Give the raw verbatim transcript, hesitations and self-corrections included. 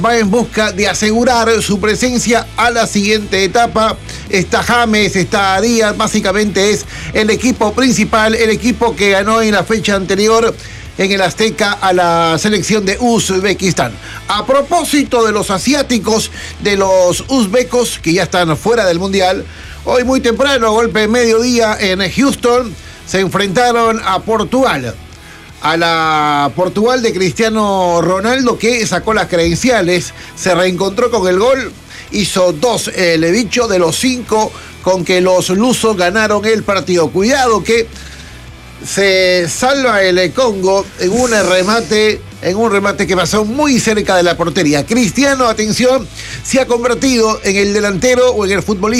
va en busca de asegurar su presencia a la siguiente etapa. Está James, está Díaz, básicamente es el equipo principal, el equipo que ganó en la fecha anterior en el Azteca a la selección de Uzbekistán. A propósito de los asiáticos, de los uzbecos que ya están fuera del Mundial, hoy muy temprano, a golpe de mediodía en Houston, se enfrentaron a Portugal. A la Portugal de Cristiano Ronaldo, que sacó las credenciales, se reencontró con el gol, hizo dos el bicho de los cinco con que los lusos ganaron el partido. Cuidado que se salva el Congo en un remate, en un remate que pasó muy cerca de la portería. Cristiano, atención, se ha convertido en el delantero o en el futbolista